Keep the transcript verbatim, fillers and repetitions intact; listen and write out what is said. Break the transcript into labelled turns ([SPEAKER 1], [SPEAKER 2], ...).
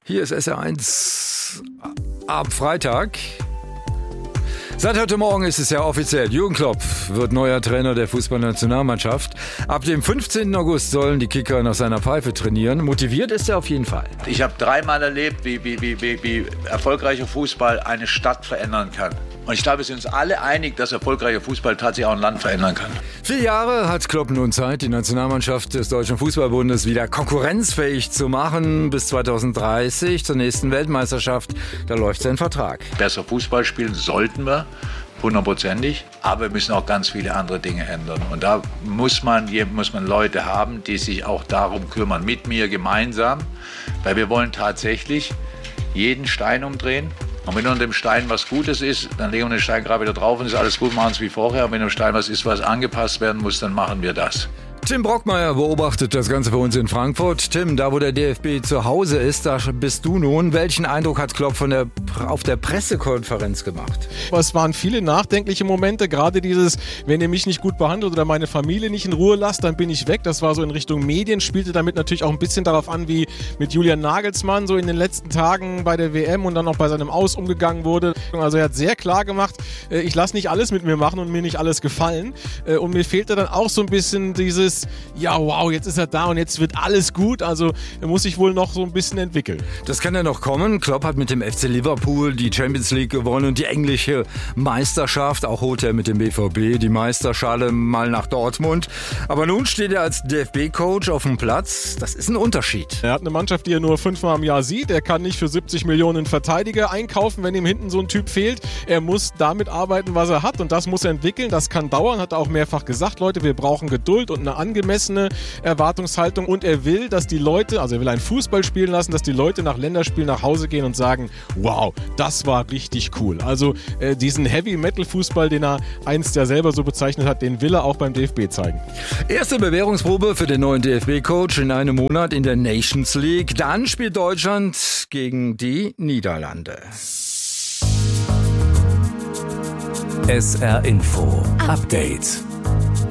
[SPEAKER 1] Hier ist S R eins am Freitag. Seit heute Morgen ist es ja offiziell. Jürgen Klopp wird neuer Trainer der Fußballnationalmannschaft. Ab dem fünfzehnten August sollen die Kicker nach seiner Pfeife trainieren. Motiviert ist er auf jeden Fall.
[SPEAKER 2] Ich habe dreimal erlebt, wie, wie, wie, wie, wie erfolgreicher Fußball eine Stadt verändern kann. Und ich glaube, wir sind uns alle einig, dass erfolgreicher Fußball tatsächlich auch ein Land verändern kann.
[SPEAKER 1] Vier Jahre hat Klopp nun Zeit, die Nationalmannschaft des Deutschen Fußballbundes wieder konkurrenzfähig zu machen. Bis zweitausenddreißig zur nächsten Weltmeisterschaft. Da läuft sein Vertrag.
[SPEAKER 2] Besser Fußball spielen sollten wir, hundertprozentig. Aber wir müssen auch ganz viele andere Dinge ändern. Und da muss man, muss man Leute haben, die sich auch darum kümmern. Mit mir gemeinsam. Weil wir wollen tatsächlich jeden Stein umdrehen. Und wenn unter dem Stein was Gutes ist, dann legen wir den Stein gerade wieder drauf und ist alles gut, machen es wie vorher. Und wenn im Stein was ist, was angepasst werden muss, dann machen wir das.
[SPEAKER 1] Tim Brockmeier beobachtet das Ganze für uns in Frankfurt. Tim, da wo der D F B zu Hause ist, da bist du nun. Welchen Eindruck hat Klopp von der, auf der Pressekonferenz gemacht?
[SPEAKER 3] Es waren viele nachdenkliche Momente, gerade dieses, wenn ihr mich nicht gut behandelt oder meine Familie nicht in Ruhe lasst, dann bin ich weg. Das war so in Richtung Medien, spielte damit natürlich auch ein bisschen darauf an, wie mit Julian Nagelsmann so in den letzten Tagen bei der W M und dann auch bei seinem Aus umgegangen wurde. Also er hat sehr klar gemacht, ich lasse nicht alles mit mir machen und mir nicht alles gefallen. Und mir fehlte dann auch so ein bisschen dieses, ja wow, jetzt ist er da und jetzt wird alles gut, also er muss sich wohl noch so ein bisschen entwickeln.
[SPEAKER 1] Das kann ja noch kommen. Klopp hat mit dem F C Liverpool die Champions League gewonnen und die englische Meisterschaft. Auch holt er mit dem B V B die Meisterschale mal nach Dortmund. Aber nun steht er als D F B-Coach auf dem Platz. Das ist ein Unterschied.
[SPEAKER 3] Er hat eine Mannschaft, die er nur fünfmal im Jahr sieht. Er kann nicht für siebzig Millionen Verteidiger einkaufen, wenn ihm hinten so ein Typ fehlt. Er muss damit arbeiten, was er hat und das muss er entwickeln. Das kann dauern, hat er auch mehrfach gesagt. Leute, wir brauchen Geduld und eine angemessene Erwartungshaltung und er will, dass die Leute, also er will einen Fußball spielen lassen, dass die Leute nach Länderspielen nach Hause gehen und sagen, wow, das war richtig cool. Also äh, diesen Heavy-Metal-Fußball, den er einst ja selber so bezeichnet hat, den will er auch beim D F B zeigen.
[SPEAKER 1] Erste Bewährungsprobe für den neuen D F B-Coach in einem Monat in der Nations League. Dann spielt Deutschland gegen die Niederlande.
[SPEAKER 4] S R Info Update.